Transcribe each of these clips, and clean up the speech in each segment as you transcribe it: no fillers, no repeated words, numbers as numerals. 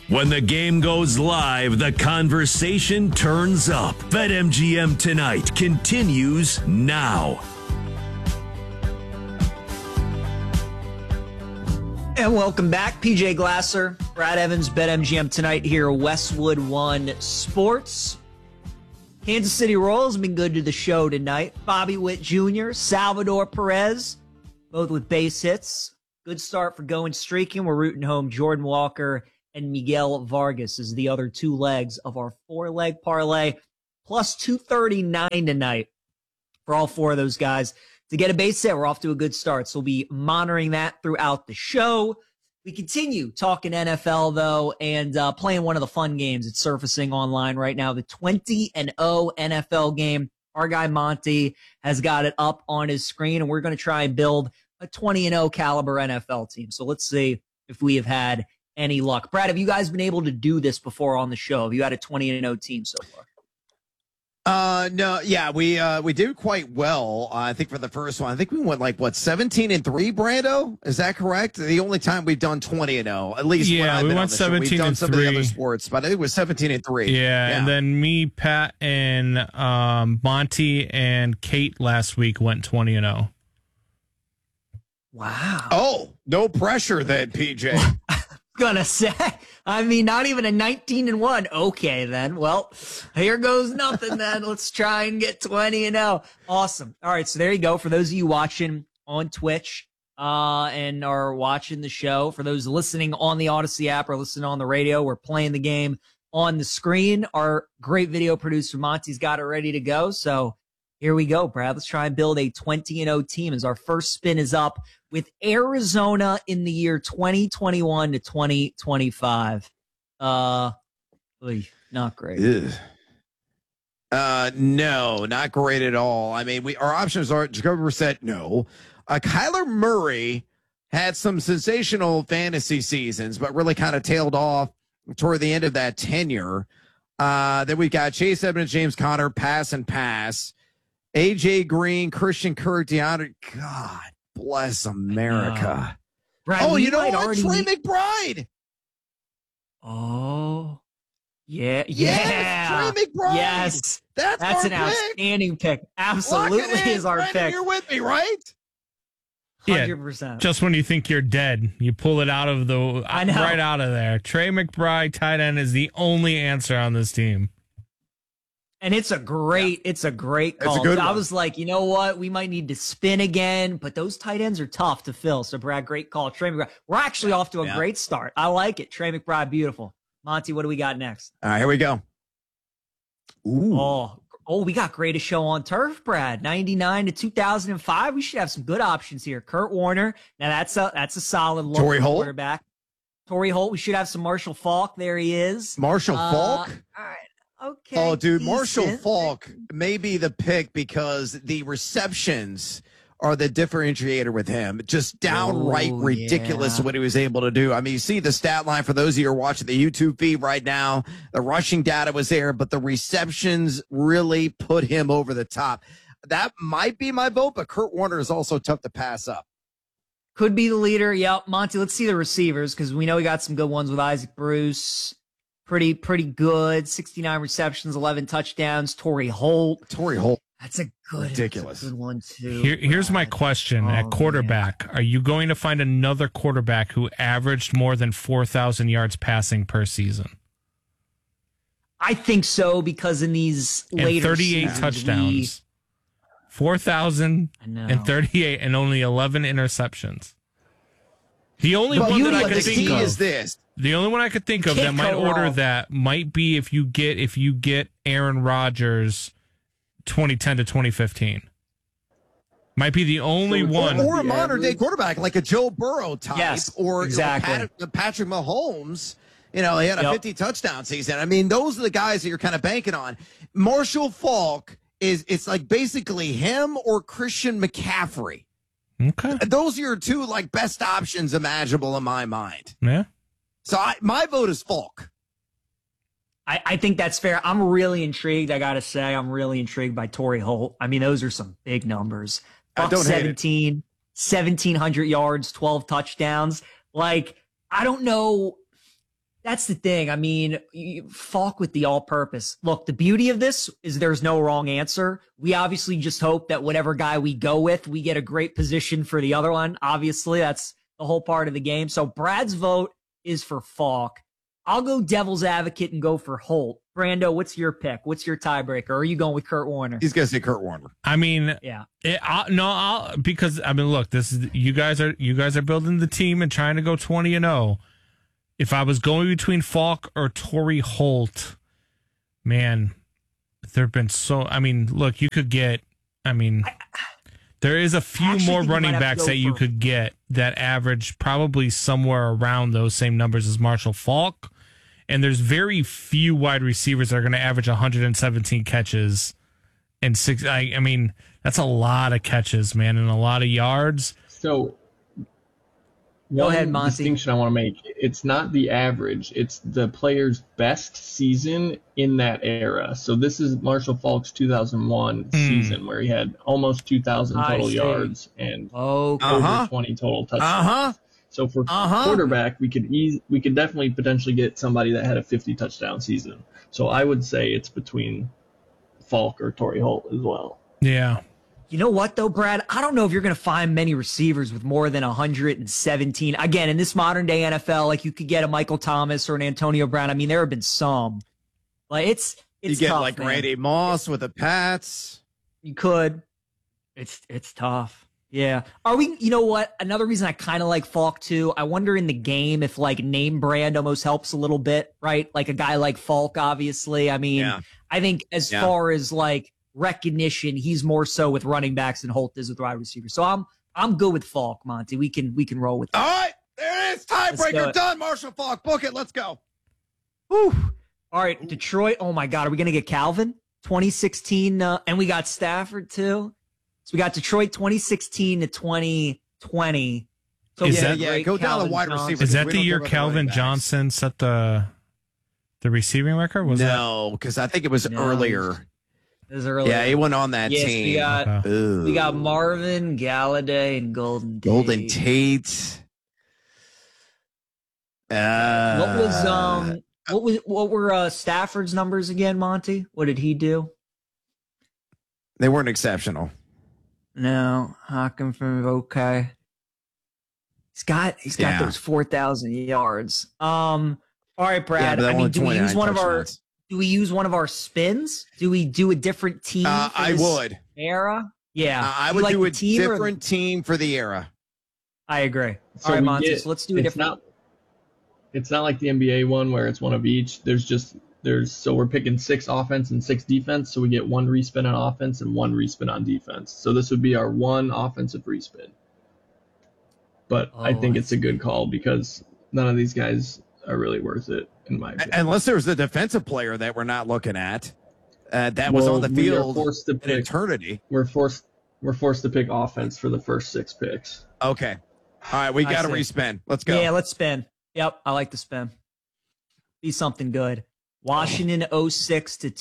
When the game goes live, the conversation turns up. BetMGM Tonight continues now. And welcome back. PJ Glasser, Brad Evans, BetMGM Tonight here, Westwood One Sports. Kansas City Royals have been good to the show tonight. Bobby Witt Jr., Salvador Perez, both with base hits. Good start for going streaking. We're rooting home Jordan Walker and Miguel Vargas is the other two legs of our four-leg parlay, plus 239 tonight for all four of those guys. To get a base hit, we're off to a good start, so we'll be monitoring that throughout the show. We continue talking NFL, though, and playing one of the fun games that's surfacing online right now, the 20-0 NFL game. Our guy Monty has got it up on his screen, and we're going to try and build a 20-0 caliber NFL team. So let's see if we have had any luck. Brad, have you guys been able to do this before on the show? Have you had a 20-0 team so far? No, yeah, we did quite well. I think for the first one, I think we went 17-3, Brando? Is that correct? The only time we've done 20-0, at least. Yeah, we went 17-3. We've done some of the other sports, but it was 17-3. Yeah, and then me, Pat, and Monty and Kate last week went 20-0. Wow. Oh, no pressure then, PJ. Gonna say, I mean, not even a 19-1. Okay, then. Well, here goes nothing then. Let's try and get 20-0. Awesome. All right, so there you go. For those of you watching on Twitch and are watching the show, for those listening on the Odyssey app or listening on the radio, we're playing the game on the screen. Our great video producer, Monty's got it ready to go. So here we go, Brad. Let's try and build a 20-0 team as our first spin is up with Arizona in the year 2021 to 2025. Not great. No, not great at all. I mean, our options are Jacoby Brissett, no. Kyler Murray had some sensational fantasy seasons, but really kind of tailed off toward the end of that tenure. Then we've got Chase Edmonds, James Conner, pass. AJ Green, Christian Kirk, DeAndre. God bless America. Brad, you know what? Trey McBride. Oh, yeah. Yes, Trey McBride. Yes. That's an outstanding pick. Absolutely is our Brandon, pick. You're with me, right? 100%. Yeah, just when you think you're dead, you pull it out of right out of there. Trey McBride, tight end, is the only answer on this team. And it's a great call. It's a good one. I was like, you know what? We might need to spin again, but those tight ends are tough to fill. So, Brad, great call. Trey McBride. We're actually off to a great start. I like it. Trey McBride, beautiful. Monty, what do we got next? All right, here we go. Ooh. Oh, we got greatest show on turf, Brad. 99 to 2005. We should have some good options here. Kurt Warner. Now, that's a solid look quarterback. Torrey Holt. We should have some Marshall Faulk. There he is. Marshall Faulk? All right. Okay. Oh, dude, Marshall Faulk may be the pick because the receptions are the differentiator with him. Just downright ridiculous what he was able to do. I mean, you see the stat line for those of you who are watching the YouTube feed right now. The rushing data was there, but the receptions really put him over the top. That might be my vote, but Kurt Warner is also tough to pass up. Could be the leader. Yep. Monty, let's see the receivers because we know we got some good ones with Isaac Bruce. Pretty good. 69 receptions, 11 touchdowns. Torrey Holt. That's a good, ridiculous. That's a good one too. Here's my question at quarterback. Man. Are you going to find another quarterback who averaged more than 4,000 yards passing per season? I think so because in these later 38 seasons, touchdowns, 4,038 and only 11 interceptions. The only one that I could think of is this. The only one I could think of that might order that might be if you get Aaron Rodgers 2010 to 2015. Might be the only one. Or a modern day quarterback like a Joe Burrow type or exactly. Patrick Mahomes. You know, he had a 50 touchdown season. I mean, those are the guys that you're kind of banking on. Marshall Faulk it's like basically him or Christian McCaffrey. Okay. Those are your two best options imaginable in my mind. Yeah. So my vote is Falk. I think that's fair. I'm really intrigued. I got to say, I'm really intrigued by Torrey Holt. I mean, those are some big numbers. I don't 17, 1,700 yards, 12 touchdowns. I don't know. That's the thing. I mean, Falk with the all-purpose. Look, the beauty of this is there's no wrong answer. We obviously just hope that whatever guy we go with, we get a great position for the other one. Obviously, that's the whole part of the game. So Brad's vote is for Falk. I'll go devil's advocate and go for Holt. Brando, what's your pick? What's your tiebreaker? Or are you going with Kurt Warner? He's going to say Kurt Warner. I mean, yeah. Because I mean, look, this is you guys are building the team and trying to go 20-0. If I was going between Falk or Torrey Holt, man, there've been I mean, look, you could get. I mean, there is a few more running backs that you could get that average probably somewhere around those same numbers as Marshall Falk. And there's very few wide receivers that are going to average 117 catches and 6. I mean, that's a lot of catches, man, and a lot of yards. So, go ahead, Monty. Distinction I want to make: it's not the average; it's the player's best season in that era. So this is Marshall Falk's 2001 season, where he had almost 2,000 total yards and over 20 total touchdowns. So for quarterback, we could definitely potentially get somebody that had a 50 touchdown season. So I would say it's between Falk or Torrey Holt as well. Yeah. You know what, though, Brad? I don't know if you're going to find many receivers with more than 117. Again, in this modern day NFL, like you could get a Michael Thomas or an Antonio Brown. I mean, there have been some. Like it's you get tough, like man. Randy Moss with the Pats. You could. It's tough. Yeah. Are we, you know what? Another reason I kind of like Falk too. I wonder in the game if like name brand almost helps a little bit, right? Like a guy like Falk, obviously. I mean, I think as far as like recognition, he's more so with running backs than Holt is with wide receivers. So I'm good with Falk, Monty. We can roll with that. All right, there it is. Tiebreaker done. Marshall Falk, book it. Let's go. Whew. All right, Detroit. Oh my God, are we gonna get Calvin? 2016, and we got Stafford too. So we got Detroit 2016 to 2020. So go down the wide receiver. Is that the year Calvin Johnson set the receiving record? No, because I think it was earlier. It was earlier. Yeah, he went on that team. We got Marvin, Galladay, and Golden Tate. What were Stafford's numbers again, Monty? What did he do? They weren't exceptional. No, Hockenson from okay. He's got those 4,000 yards. All right, Brad. I mean, do we use one of our spins? Do we do a different team? I would. Era? Yeah. I would do a different team for the era. I agree. So all right, Monty, so let's do a different. It's not like the NBA one where it's one of each. So we're picking 6 offense and 6 defense. So we get 1 respin on offense and 1 respin on defense. So this would be our 1 offensive respin. But I think it's a good call because none of these guys are really worth it, in my opinion. Unless there's a defensive player that we're not looking at that was on the field in eternity. We're forced to pick offense for the first 6 picks. Okay. All right, we got to respin. Let's go. Yeah, let's spin. Yep, I like to spin. Be something good. Washington 06 to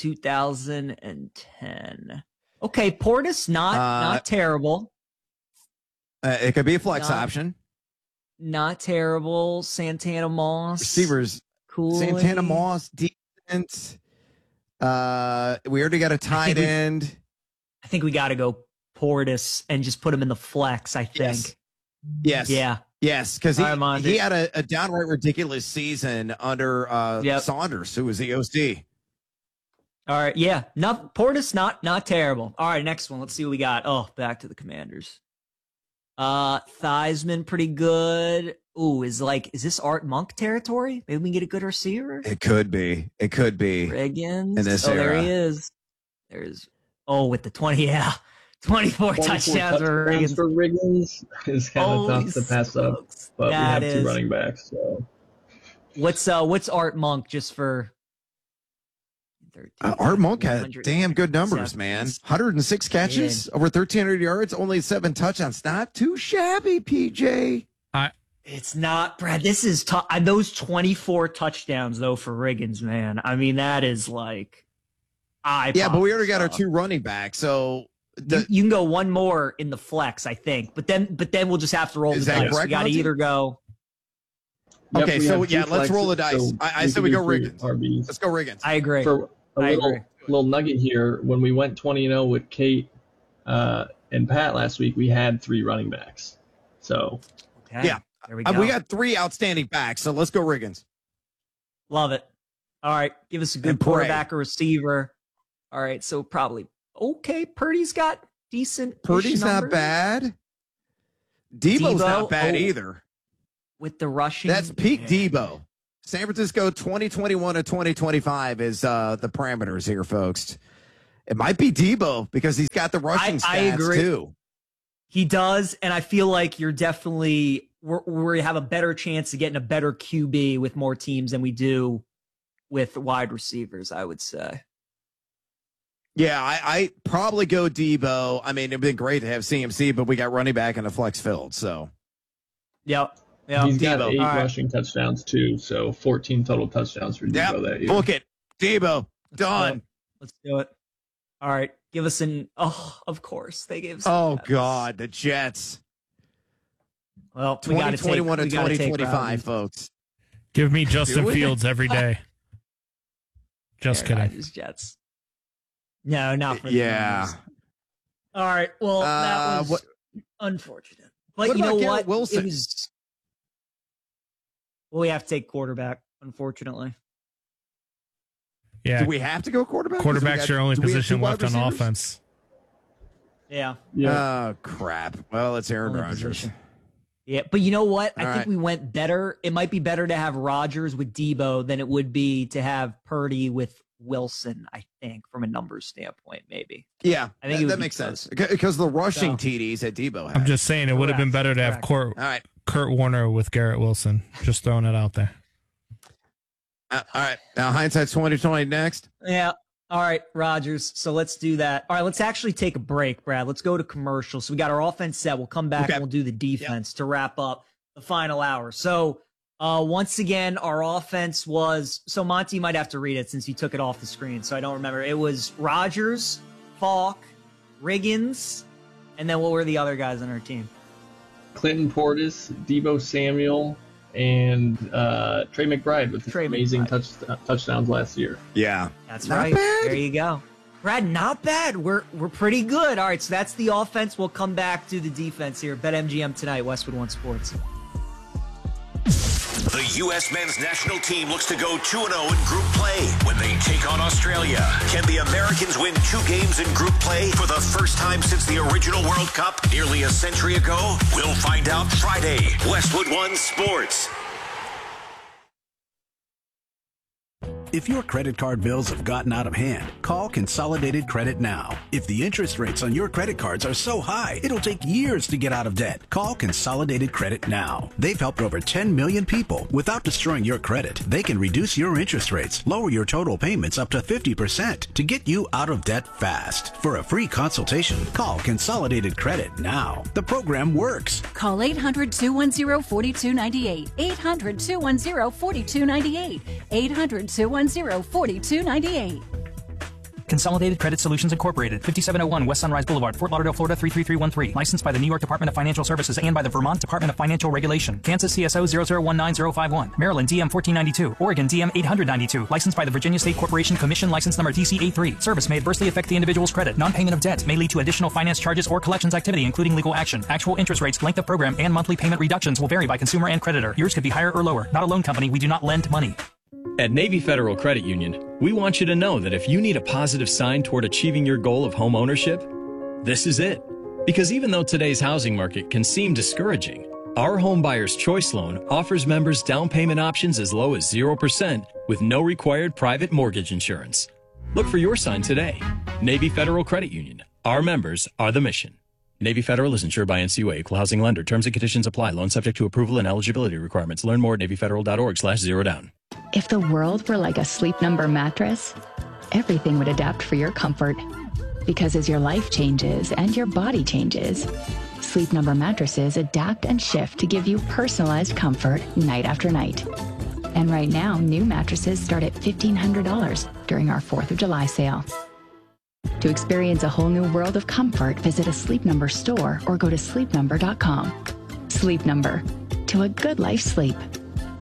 2010. Okay, Portis, not terrible. It could be a flex option. Not terrible. Santana Moss. Receivers. Cool. Santana Moss, defense. We already got a tight end. I think we got to go Portis and just put him in the flex, I think. Yes. Yeah. Yes, because he had a downright ridiculous season under Saunders, who was the OC. All right, yeah. Portis, not terrible. All right, next one. Let's see what we got. Oh, back to the Commanders. Theismann, pretty good. Ooh, is this Art Monk territory? Maybe we can get a good receiver? It could be. Riggins. In this era. There he is. With the 20, 24 touchdowns for Riggins is kind of tough to pass up, but we have 2 running backs. So what's Art Monk just for? Art Monk had damn good numbers, man. 106 catches, over 1,300 yards, only 7 touchdowns. Not too shabby, PJ. It's not, Brad. This is tough. Those 24 touchdowns though for Riggins, man. I mean, that is like, but we already got our 2 running backs, so. You can go 1 more in the flex, I think, but then we'll just have to roll the dice. We got to either go. Okay, we so have two let's roll the flexes, dice. so I said we could go do three Riggins. RBs. Let's go Riggins. I agree. For a I agree. little nugget here, when we went 20-0 with Kate and Pat last week, we had 3 running backs. So Okay. Yeah. There we go. We got 3 outstanding backs, so let's go Riggins. Love it. All right. Give us a good And pray. quarterback or receiver. All right. So probably, okay. Purdy's got decent. Purdy's not bad. Debo's not Debo, bad either. With the rushing. That's peak Yeah. Debo. San Francisco 2021 to 2025 is the parameters here, folks. It might be Debo because he's got the rushing I stats agree. too. He does. And I feel like you're definitely, we have a better chance of getting a better QB with more teams than we do with wide receivers, I would say. Yeah, I probably go Debo. I mean, it'd been great to have CMC, but we got running back in a flex field. So, Yep. he's got Debo. 8 All right. rushing touchdowns too, so 14 total touchdowns for Debo that year. book it. Debo. Done. Let's do it. All right. Give us of course. They gave us Oh, God. The Jets. Well, we gotta 2021 to we gotta take 2025, Rodgers. folks. Give me Justin Do it. Fields every day. Just Aaron kidding. Rodgers, Jets. No, not for the Yeah. Niners. All right. Well, that was unfortunate. But what you know about Garrett what? Wilson? It was. Well, we have to take quarterback, unfortunately. Yeah. Do we have to go quarterback? 'Cause we Quarterback's got- your only do we have position two wide left on receivers? offense. Yeah. Yeah. Oh, crap. Well, it's Aaron Only Rodgers. position. Yeah, but you know what? I All think right. we went better. It might be better to have Rodgers with Debo than it would be to have Purdy with Wilson, I think, from a numbers standpoint, maybe. Yeah, I think it would that be makes close. sense. Because the rushing So- TDs that Debo had. I'm just saying it would have been better to have Correct. All right. Kurt Warner with Garrett Wilson. Just throwing it out there. All right. Now, hindsight's 2020 next. Yeah. All right, Rodgers. So let's do that. All right, let's actually take a break, Brad. Let's go to commercial. So we got our offense set. We'll come back Okay. and we'll do the defense to wrap up the final hour. So once again, our offense was, so Monty might have to read it since you took it off the screen. So I don't remember. It was Rodgers, Falk, Riggins, and then what were the other guys on our team? Clinton Portis, Debo Samuel, and Trey McBride with Trey amazing McBride. touchdowns last year. Yeah. That's Not right. bad. There you go. Brad, not bad. We're pretty good. All right, so that's the offense. We'll come back to the defense here. BetMGM tonight, Westwood One Sports. The U.S. men's national team looks to go 2-0 in group play when they take on Australia. Can the Americans win 2 games in group play for the first time since the original World Cup nearly a century ago? We'll find out Friday. Westwood One Sports. If your credit card bills have gotten out of hand, call Consolidated Credit now. If the interest rates on your credit cards are so high, it'll take years to get out of debt. Call Consolidated Credit now. They've helped over 10 million people. Without destroying your credit, they can reduce your interest rates, lower your total payments up to 50% to get you out of debt fast. For a free consultation, call Consolidated Credit now. The program works. Call 800-210-4298. 800-210-4298. 800-210-4298. Consolidated Credit Solutions Incorporated, 5701 West Sunrise Boulevard, Fort Lauderdale, Florida 33313. Licensed by the New York Department of Financial Services and by the Vermont Department of Financial Regulation. Kansas CSO 0019051. Maryland DM 1492. Oregon DM 892. Licensed by the Virginia State Corporation Commission license number TC83. Service may adversely affect the individual's credit. Non-payment of debt may lead to additional finance charges or collections activity, including legal action. Actual interest rates, length of program, and monthly payment reductions will vary by consumer and creditor. Yours could be higher or lower. Not a loan company. We do not lend money. At Navy Federal Credit Union, we want you to know that if you need a positive sign toward achieving your goal of home ownership, this is it. Because even though today's housing market can seem discouraging, our Home Buyer's Choice Loan offers members down payment options as low as 0% with no required private mortgage insurance. Look for your sign today. Navy Federal Credit Union. Our members are the mission. Navy Federal is insured by NCUA, equal housing lender. Terms and conditions apply. Loan subject to approval and eligibility requirements. Learn more at NavyFederal.org/zerodown. If the world were like a Sleep Number mattress, everything would adapt for your comfort. Because as your life changes and your body changes, Sleep Number mattresses adapt and shift to give you personalized comfort night after night. And right now, new mattresses start at $1,500 during our 4th of July sale. To experience a whole new world of comfort, visit a Sleep Number store or go to sleepnumber.com. Sleep Number. To a good life sleep.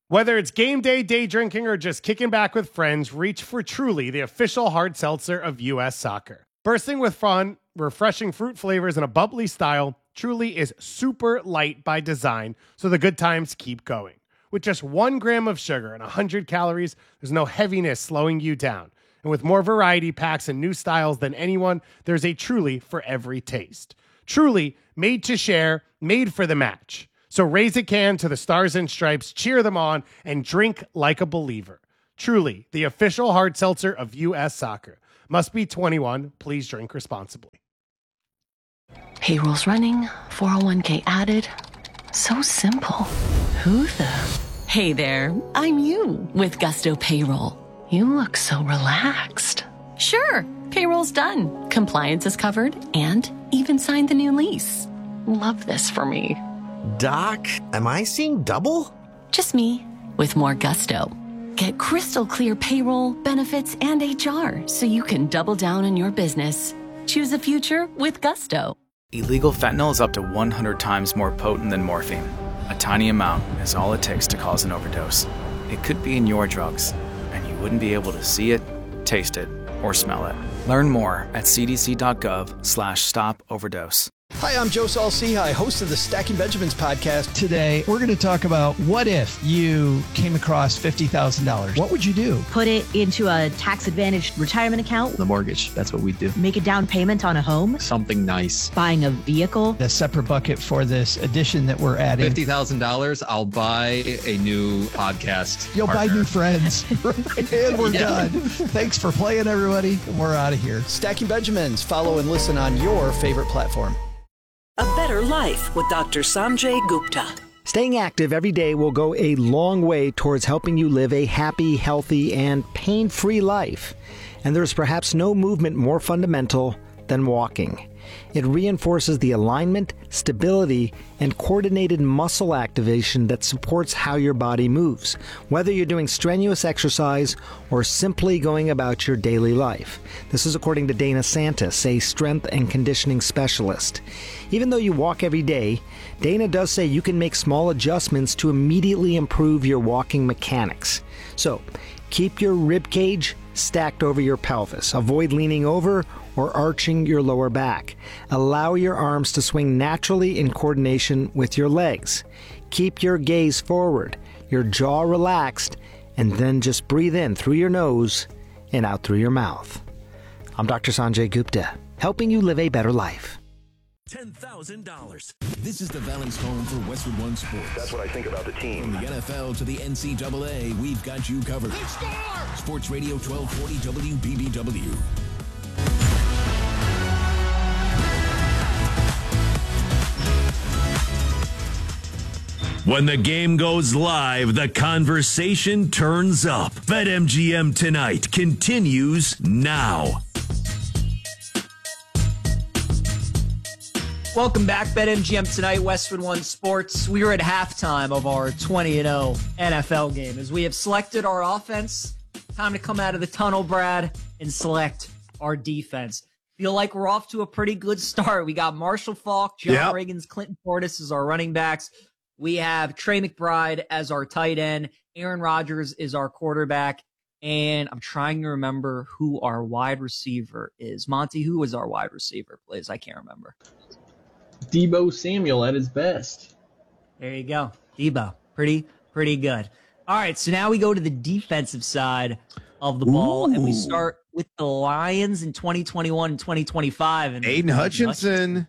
Whether it's game day, day drinking, or just kicking back with friends, reach for Truly, the official hard seltzer of U.S. Soccer. Bursting with fun, refreshing fruit flavors, and a bubbly style, Truly is super light by design, so the good times keep going. With just 1 gram of sugar and 100 calories, there's no heaviness slowing you down. And with more variety packs and new styles than anyone, there's a Truly for every taste. Truly, made to share, made for the match. So raise a can to the Stars and Stripes, cheer them on, and drink like a believer. Truly, the official hard seltzer of U.S. Soccer. Must be 21. Please drink responsibly. Payroll's running, 401k added. So simple. Who the? Hey there, I'm you with Gusto Payroll. You look so relaxed. Sure, payroll's done. Compliance is covered and even signed the new lease. Love this for me. Doc, am I seeing double? Just me, with more gusto. Get crystal clear payroll, benefits, and HR so you can double down on your business. Choose a future with gusto. Illegal fentanyl is up to 100 times more potent than morphine. A tiny amount is all it takes to cause an overdose. It could be in your drugs, and you wouldn't be able to see it, taste it, or smell it. Learn more at cdc.gov/stop-overdose. Hi, I'm Joe Saul-Sehy, host of the Stacking Benjamins podcast. Today, we're going to talk about what if you came across $50,000? What would you do? Put it into a tax-advantaged retirement account. The mortgage, that's what we do. Make a down payment on a home. Something nice. Buying a vehicle. A separate bucket for this addition that we're adding. $50,000, I'll buy a new podcast You'll partner. buy new friends. And we're done. Thanks for playing, everybody. We're out of here. Stacking Benjamins. Follow and listen on your favorite platform. A better life with Dr. Sanjay Gupta. Staying active every day will go a long way towards helping you live a happy, healthy, and pain-free life. And there's perhaps no movement more fundamental than walking. It reinforces the alignment, stability, and coordinated muscle activation that supports how your body moves, whether you're doing strenuous exercise or simply going about your daily life. This is according to Dana Santis, a strength and conditioning specialist. Even though you walk every day, Dana does say you can make small adjustments to immediately improve your walking mechanics. So, keep your rib cage stacked over your pelvis. Avoid leaning over or arching your lower back. Allow your arms to swing naturally in coordination with your legs. Keep your gaze forward, your jaw relaxed, and then just breathe in through your nose and out through your mouth. I'm Dr. Sanjay Gupta, helping you live a better life. $10,000. This is the Valley's home for Westwood One Sports. That's what I think about the team. From the NFL to the NCAA, we've got you covered. Sports Radio 1240 WBBW. When the game goes live, the conversation turns up. BetMGM Tonight continues now. Welcome back, BetMGM Tonight, Westwood One Sports. We are at halftime of our 20-0 NFL game. As we have selected our offense, time to come out of the tunnel, Brad, and select our defense. Feel like we're off to a pretty good start. We got Marshall Faulk, John Riggins, Clinton Portis as our running backs. We have Trey McBride as our tight end. Aaron Rodgers is our quarterback. And I'm trying to remember who our wide receiver is. Monty, who is our wide receiver, please? I can't remember. Deebo Samuel at his best. There you go. Deebo. Pretty good. All right, so now we go to the defensive side of the ball, and we start with the Lions in 2021 and 2025. And Aiden Hutchinson.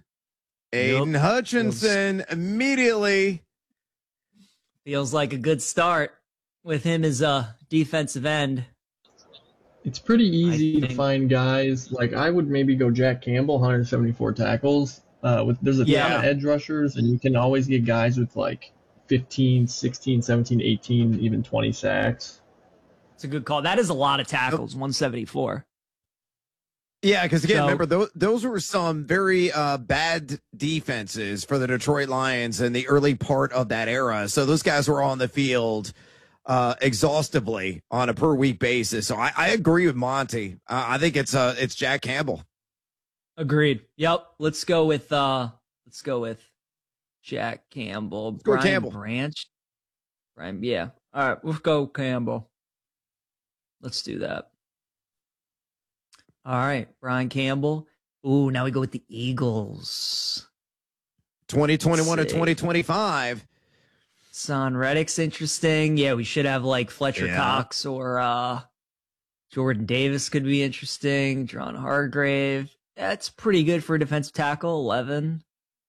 Immediately. Feels like a good start with him as a defensive end. It's pretty easy to find guys. Like, I would maybe go Jack Campbell, 174 tackles. There's a ton of edge rushers, and you can always get guys with like 15, 16, 17, 18, even 20 sacks. It's a good call. That is a lot of tackles, 174. Yeah, because again, remember, those were some very bad defenses for the Detroit Lions in the early part of that era. So those guys were on the field exhaustively on a per-week basis. So I agree with Monty. I think it's Jack Campbell. Agreed. Yep. Let's go with Jack Campbell. Brian Branch. All right, let's go Campbell. Let's do that. All right, Brian Campbell. Ooh, now we go with the Eagles. 2021 to 2025. Son Reddick's interesting. Yeah, we should have like Fletcher Cox or Jordan Davis could be interesting. John Hargrave. That's pretty good for a defensive tackle. 11.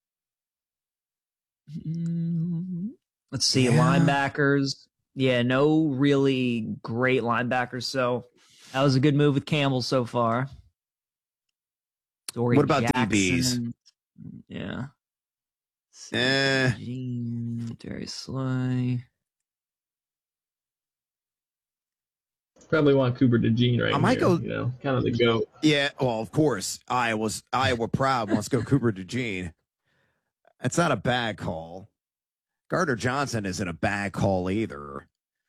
Let's see, linebackers. Yeah, no really great linebackers. So that was a good move with Campbell so far. What about Jackson. DBs? Yeah. Darius Slay. Probably want Cooper DeJean right I might here, go, kind of the GOAT. Yeah, well, of course. Iowa proud wants to go Cooper DeJean. That's not a bad call. Gardner Johnson isn't a bad call either.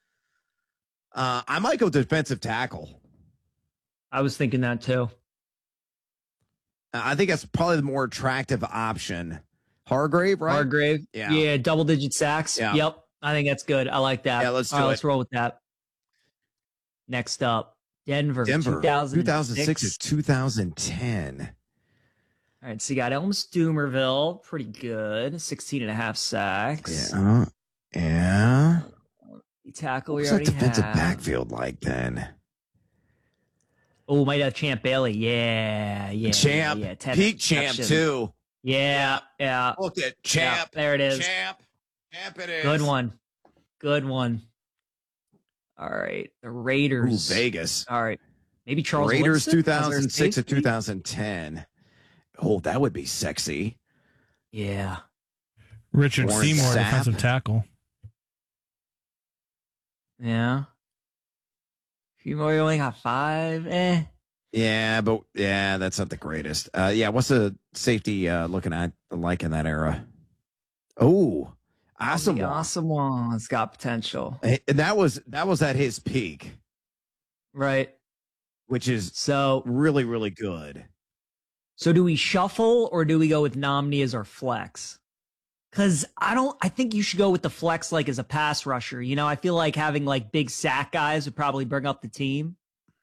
I might go defensive tackle. I was thinking that too. I think that's probably the more attractive option. Hargrave, right? Hargrave. Yeah, double-digit sacks. Yeah. Yep. I think that's good. I like that. Yeah, let's do All right, it. let's roll with that. Next up, Denver 2006 to 2010. All right, so you got Elm Stoomerville. Pretty good. 16.5 sacks. Yeah. The tackle we What's already that defensive have. backfield like then? Oh, might have Champ Bailey. Yeah. Champ. Yeah, 10 Peak Champ, interceptions. too. Yeah. Look at Champ. Yeah, there it is. Champ it is. Good one. All right. The Raiders. Ooh, Vegas. All right. Maybe Charles Raiders Winston? 2006 to 2010. Oh, that would be sexy. Yeah. Richard Warren Seymour, Sapp. defensive tackle. Yeah. Seymour only got 5. Yeah, but that's not the greatest. What's the safety looking at like in that era? Oh, Asamoah's got potential. And that was at his peak. Right. Which is so really, really good. So do we shuffle or do we go with Nomney as our flex? Because I think you should go with the flex like as a pass rusher. I feel like having like big sack guys would probably bring up the team.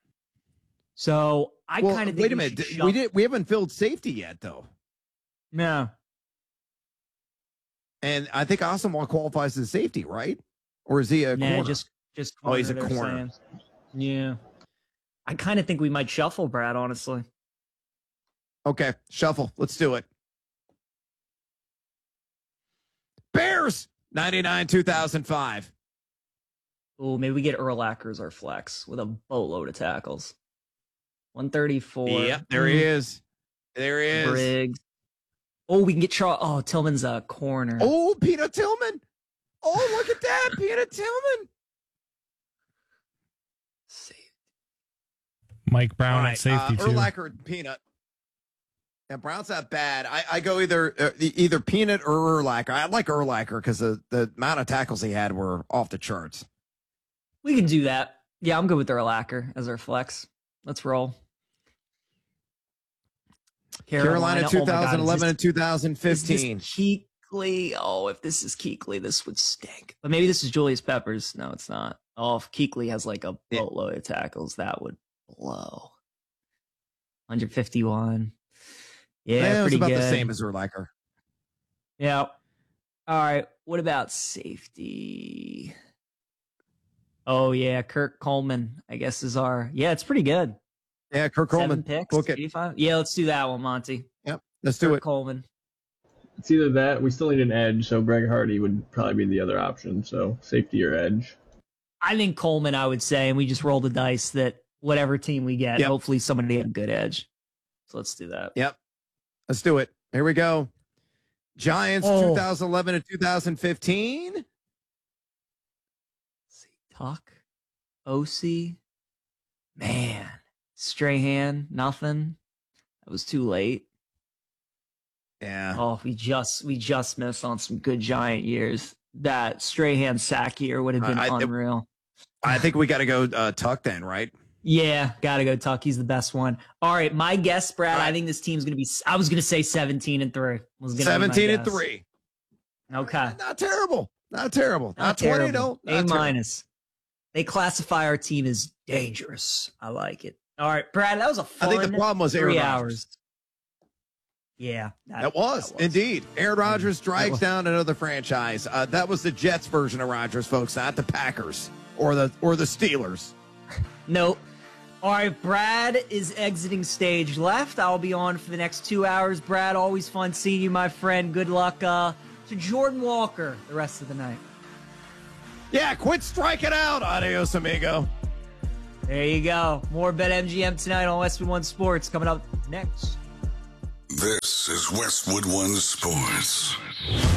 So I kind of think wait a minute. We haven't filled safety yet though. No. And I think Asamoah qualifies as safety, right? Or is he a corner? Just corner, he's a they're corner. saying. Yeah. I kind of think we might shuffle, Brad, honestly. Okay, shuffle. Let's do it. Bears, 99, 2005. Oh, maybe we get Urlacher as our flex with a boatload of tackles. 134. Yep, there he is. There he is. Briggs. Oh, we can get Charles. Oh, Tillman's a corner. Oh, Peanut Tillman. Oh, look at that. Peanut Tillman. Mike Brown at safety, too. Urlacher and Peanut. Yeah, Brown's not bad. I go either Peanut or Urlacher. I like Urlacher because the amount of tackles he had were off the charts. We can do that. Yeah, I'm good with Urlacher as our flex. Let's roll. Carolina 2011 and 2015. Is this Kuechly? Oh, if this is Kuechly, this would stink. But maybe this is Julius Peppers. No, it's not. Oh, if Kuechly has like a boatload of tackles, that would blow. 151. Yeah, pretty about good. The same as Urlacher. Yeah. All right. What about safety? Oh yeah, Kirk Coleman. I guess is our. Yeah, it's pretty good. Yeah, Kirk Coleman. 7 picks. Book it. 85. Yeah, let's do that one, Monty. Yep, let's do it. Coleman. It's either that. We still need an edge, so Greg Hardy would probably be the other option. So safety or edge. I think Coleman. I would say, and we just roll the dice that whatever team we get, hopefully somebody had a good edge. So let's do that. Yep. Let's do it. Here we go. Giants 2011 and 2015. Tuck. OC. Man. Strahan. Nothing. That was too late. Yeah. Oh, we just missed on some good Giant years. That Strahan sack year would have been unreal. I think we got to go Tuck then, right? Yeah, gotta go Tuck. He's the best one. All right, my guess, Brad. Right. I think this team's gonna be. I was gonna say 17-3. 17-3. Okay, not terrible. Not terrible. Not 20, terrible. no. Not A-. They classify our team as dangerous. I like it. All right, Brad, that was a fun I think the problem was Aaron 3 Rodgers. hours. Yeah. That was indeed. Aaron Rodgers strikes down another franchise. That was the Jets version of Rodgers, folks, not the Packers or the Steelers. Nope. All right, Brad is exiting stage left. I'll be on for the next 2 hours. Brad, always fun seeing you, my friend. Good luck to Jordan Walker the rest of the night. Yeah, quit striking out. Adios, amigo. There you go. More BetMGM tonight on Westwood One Sports coming up next. This is Westwood One Sports.